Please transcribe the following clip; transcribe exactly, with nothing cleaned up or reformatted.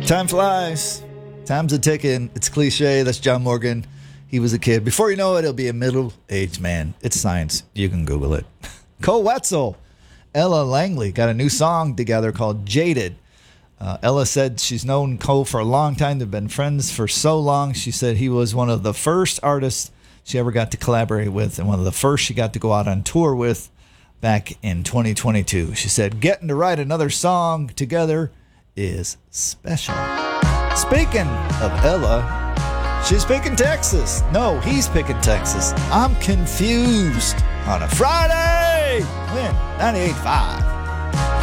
Time flies. Time's a ticking. It's cliche. That's John Morgan. He was a kid. Before you know it, he'll be a middle-aged man. It's science. You can Google it. Cole Wetzel, Ella Langley got a new song together called Jaded. Uh, Ella said she's known Cole for a long time. They've been friends for so long. She said he was one of the first artists she ever got to collaborate with and one of the first she got to go out on tour with back in twenty twenty-two. She said getting to write another song together is special. Speaking of Ella, she's picking Texas. No, he's picking Texas. I'm confused on a Friday. Win ninety-eight point five.